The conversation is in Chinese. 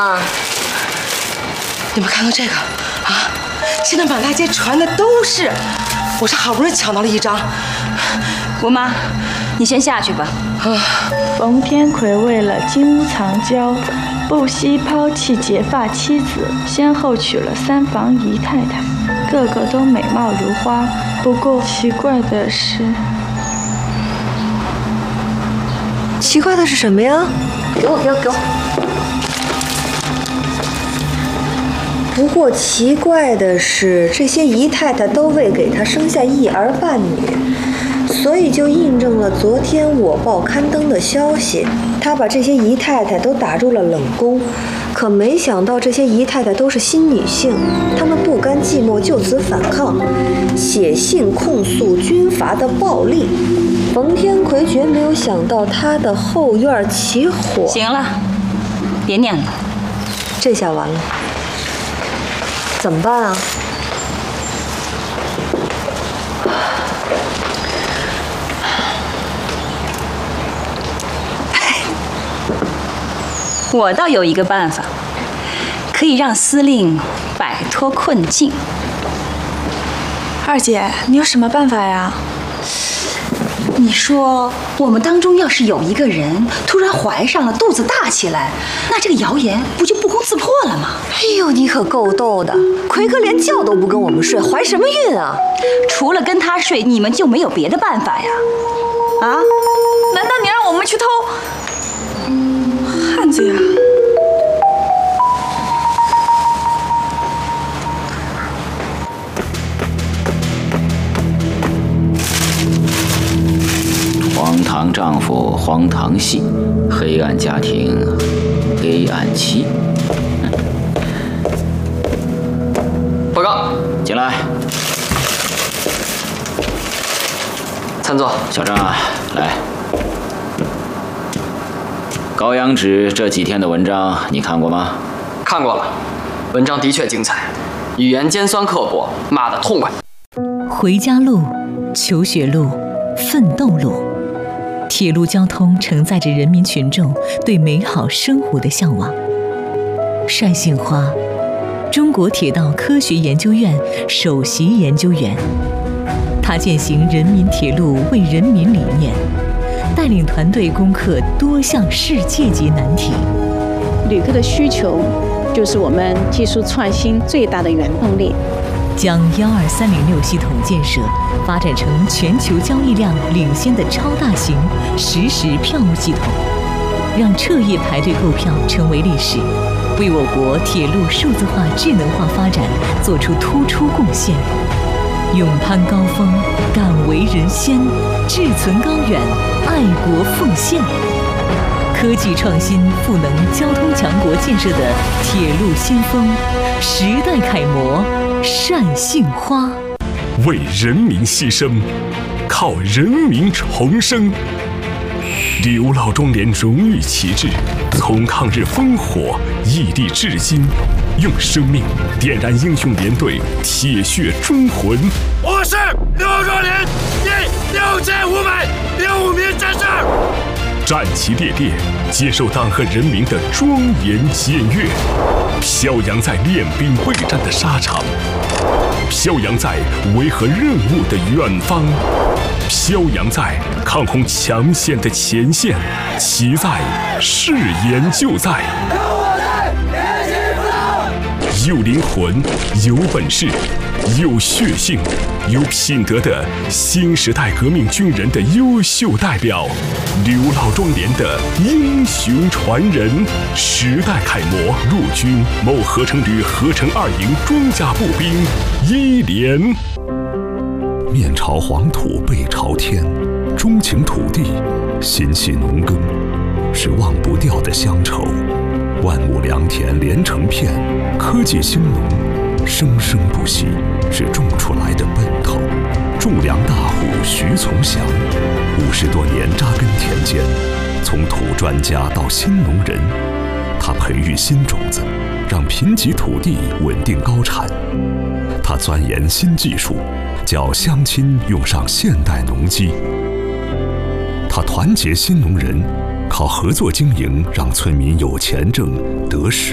啊！你们看看这个啊，现在满大街传的都是，我是好不容易抢到了一张。 姑妈，你先下去吧。 冯天魁为了金屋藏娇，不惜抛弃结发妻子，先后娶了3房姨太太，个个都美貌如花。不过奇怪的是什么呀？ 给我！ 不过奇怪的是，这些姨太太都未给他生下一儿半女，所以就印证了昨天我报刊登的消息，他把这些姨太太都打入了冷宫。可没想到，这些姨太太都是新女性，她们不甘寂寞，就此反抗，写信控诉军阀的暴力。冯天魁绝没有想到他的后院起火。 行了，别念了， 这下完了，怎么办啊？ 我倒有一个办法，可以让司令摆脱困境。 二姐，你有什么办法呀？ 你说我们当中要是有一个人突然怀上了，肚子大起来，那这个谣言不就不攻自破了吗？ 哎呦，你可够逗的！奎哥连觉都不跟我们睡，怀什么孕啊？ 除了跟他睡，你们就没有别的办法呀？啊？难道你让我们去偷？ 汉子呀！ 荒唐丈夫，荒唐戏；黑暗家庭，黑暗妻。 报告， 进来。 参座。 小张啊，来。高阳指这几天的文章你看过吗？ 看过了，文章的确精彩，语言尖酸刻薄，骂得痛快。 回家路、求学路、奋斗路，铁路交通承载着人民群众对美好生活的向往。单杏花，中国铁道科学研究院首席研究员，他践行人民铁路为人民理念，带领团队攻克多项世界级难题。 旅客的需求就是我们技术创新最大的原动力。 将12306系统建设发展成全球交易量领先的超大型实时票务系统，让彻夜排队购票成为历史，为我国铁路数字化、智能化发展做出突出贡献。勇攀高峰，敢为人先，志存高远，爱国奉献。科技创新、赋能交通强国建设的铁路先锋，时代楷模单杏花。 为人民牺牲，靠人民重生。刘老庄连荣誉旗帜，从抗日烽火屹立至今，用生命点燃英雄连队铁血忠魂。 我是刘壮连第6506名战士， 战旗猎猎，接受党和人民的庄严检阅，飘扬在练兵备战的沙场，飘扬在维和任务的远方，飘扬在抗洪抢险的前线，其在誓言就在。有灵魂，有本事，有血性，有品德的新时代革命军人的优秀代表，刘老庄连的英雄传人，时代楷模，陆军某合成旅合成2营装甲步兵1连。 面朝黄土背朝天，钟情土地，心系农耕，是忘不掉的乡愁。万亩良田连成片，科技兴农，生生不息，是种出来的奔头。种粮大户徐从祥，50多年扎根田间，从土专家到新农人，他培育新种子，让贫瘠土地稳定高产。他钻研新技术，叫乡亲用上现代农机。他团结新农人，靠合作经营让村民有钱挣得实